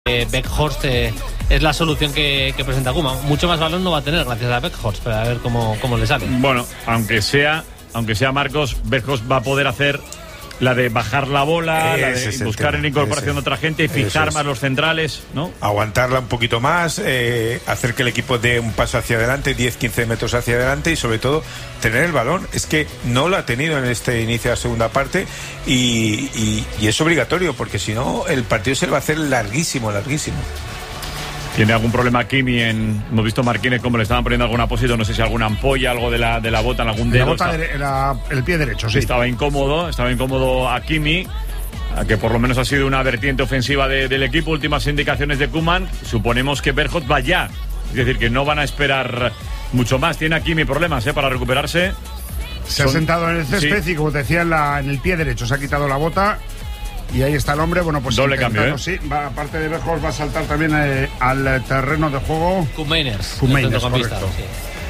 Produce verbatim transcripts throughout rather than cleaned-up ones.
Eh, Weghorst eh, es la solución que, que presenta Koeman. Mucho más balón no va a tener gracias a Weghorst, pero a ver cómo, cómo le sale. Bueno, aunque sea, aunque sea Marcos, Weghorst va a poder hacer la de bajar la bola, la de buscar en incorporación de otra gente y fijar es. más los centrales, ¿no? Aguantarla un poquito más, eh, hacer que el equipo dé un paso hacia adelante, diez quince metros hacia adelante y sobre todo tener el balón. Es que no lo ha tenido en este inicio de la segunda parte y, y, y es obligatorio porque si no el partido se le va a hacer larguísimo, larguísimo. ¿Tiene algún problema Kimi? En, hemos visto Marquínez como le estaban poniendo algún apósito, no sé si alguna ampolla, algo de la, de la bota en algún dedo. La bota, de, la, el pie derecho, sí. Estaba incómodo, estaba incómodo a Kimi, a que por lo menos ha sido una vertiente ofensiva de, del equipo. Últimas indicaciones de Koeman, suponemos que Weghorst va ya. Es decir, que no van a esperar mucho más. Tiene a Kimi problemas ¿eh? para recuperarse. Se Son, ha sentado en el césped sí. y como te decía, en, la, en el pie derecho se ha quitado la bota. Y ahí está el hombre, bueno, pues doble cambio, ¿eh? Sí, va, aparte de Weghorst va a saltar también eh, al terreno de juego Koen Meiners, Koen Meiners, correcto. Sí.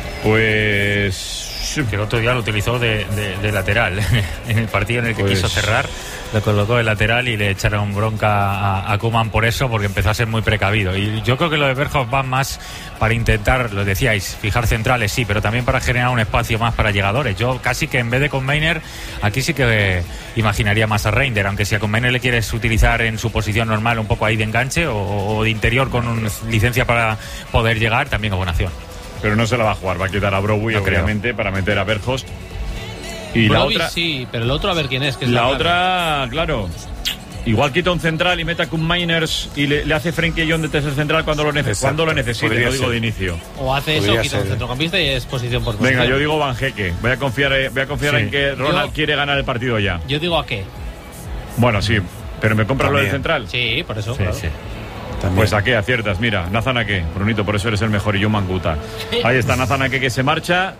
Pues que el otro día lo utilizó de, de, de lateral en el partido en el que pues... quiso cerrar, lo colocó de lateral y le echaron bronca a, a Koeman por eso, porque empezó a ser muy precavido. Y yo creo que lo de Weghorst va más para intentar, lo decíais, fijar centrales, sí, pero también para generar un espacio más para llegadores. Yo casi que en vez de Koen Meiners, aquí sí que imaginaría más a Reinder, aunque si a Koen Meiners le quieres utilizar en su posición normal un poco ahí de enganche o, o de interior con un, licencia para poder llegar, también es buena acción. Pero no se la va a jugar, va a quitar a Browy, no obviamente, creo. para meter a Weghorst. Y Browy, la otra sí, pero el otro a ver quién es. Que es la, la otra, claro, igual quita un central y mete a Koen Meiners y le, le hace Frenkie de Jong de tercer central cuando lo, nece- cuando lo necesite, no digo de inicio. O hace eso, Podría quita ser. un centrocampista y es posición por posición. Venga, yo digo Vanjeque. Voy a confiar, voy a confiar sí. en que Ronald yo, quiere ganar el partido ya. Yo digo a qué. Bueno, sí, pero ¿me compras lo del central? Sí, por eso, sí, claro. Sí. También. Pues a qué aciertas, mira, Nathan Ake, Brunito, por eso eres el mejor y yo Manguta. Ahí está Nathan Ake que se marcha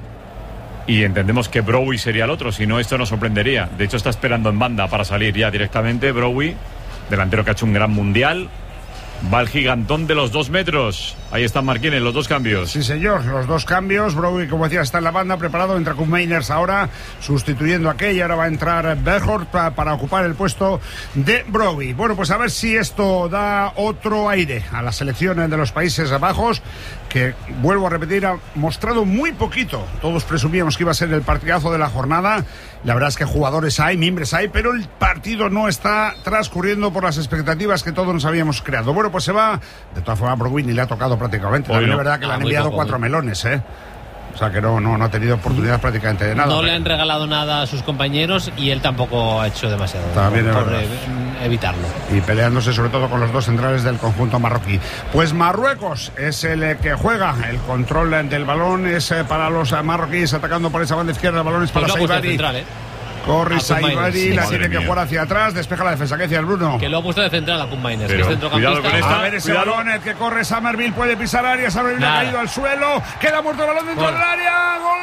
y entendemos que Browy sería el otro, si no esto nos sorprendería. De hecho está esperando en banda para salir ya directamente Browy, delantero que ha hecho un gran mundial. Va el gigantón de los dos metros. Ahí están Marquínez, los dos cambios. Sí, señor, los dos cambios. Browy, como decía, está en la banda, preparado. Entra Koen Meiners ahora, sustituyendo a Key. Ahora va a entrar Weghorst para, para ocupar el puesto de Browy. Bueno, pues a ver si esto da otro aire a las selecciones de los Países Bajos, que, vuelvo a repetir, ha mostrado muy poquito. Todos presumíamos que iba a ser el partidazo de la jornada. La verdad es que jugadores hay, miembros hay, pero el partido no está transcurriendo por las expectativas que todos nos habíamos creado. Bueno, pues se va. De todas formas, Browy ni le ha tocado prácticamente. También no. Es verdad que ah, le han enviado poco, cuatro melones, ¿eh? O sea que no, no, no ha tenido oportunidad prácticamente de nada. No le han regalado nada a sus compañeros y él tampoco ha hecho demasiado También por, es por evitarlo. Y peleándose sobre todo con los dos centrales del conjunto marroquí. Pues Marruecos es el que juega. El control del balón es para los marroquíes, atacando por esa banda izquierda. El balón es para pues Saibari. Corre Saibari, la tiene que jugar hacia atrás, despeja la defensa. ¿Qué decía el Bruno? Que lo ha puesto de central a Koen Meiners, que es centrocampista. Con esta, a ver ese balón, el que corre Summerville, puede pisar área, Summerville ha caído al suelo, queda muerto el balón dentro Gol. del área, ¡gol!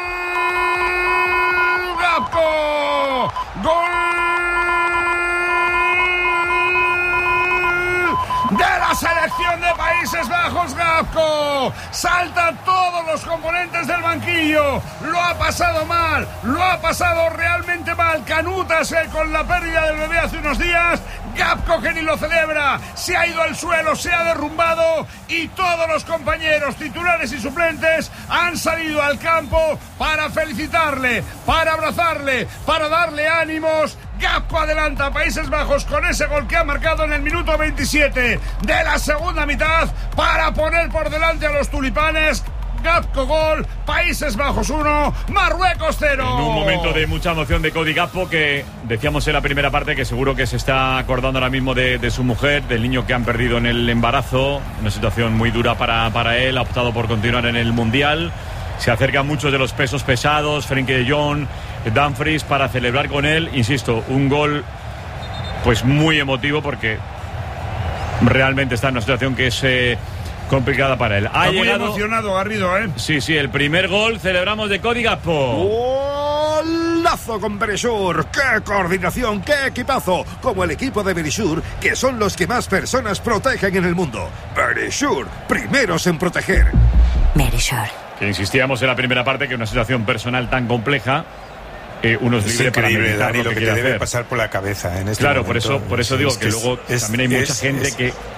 ¡Gapco! ¡Gol! De la selección de Países Bajos, Gapco. Saltan todos los componentes del banquillo. Lo ha pasado mal, lo ha pasado realmente mal. Canutas eh, con la pérdida del bebé hace unos días. Gapco que ni lo celebra, se ha ido al suelo, se ha derrumbado y todos los compañeros titulares y suplentes han salido al campo para felicitarle, para abrazarle, para darle ánimos. Gapco adelanta a Países Bajos con ese gol que ha marcado en el minuto veintisiete de la segunda mitad para poner por delante a los tulipanes. Gapco gol, Países Bajos uno, Marruecos cero. En un momento de mucha emoción de Cody Gakpo, que decíamos en la primera parte que seguro que se está acordando ahora mismo de, de su mujer, del niño que han perdido en el embarazo. Una situación muy dura para, para él, ha optado por continuar en el Mundial. Se acercan muchos de los pesos pesados, Frenkie de Jong, Dumfries, para celebrar con él. Insisto, un gol pues muy emotivo porque realmente está en una situación que es eh, complicada para él. Ha está llegado... muy emocionado Garrido, ¿eh? Sí, sí, el primer gol celebramos de Cody Gakpo. Golazo con Verisur. ¡Qué coordinación! ¡Qué equipazo! Como el equipo de Verisur, que son los que más personas protegen en el mundo. Verisur, primeros en proteger. Verisur. Que insistíamos en la primera parte que una situación personal tan compleja, eh, uno es libre es para meditar Dani, lo que, lo que quiere te debe hacer. pasar por la cabeza en este claro, momento. por eso, por eso digo es que, que luego es, también hay mucha es, gente es, que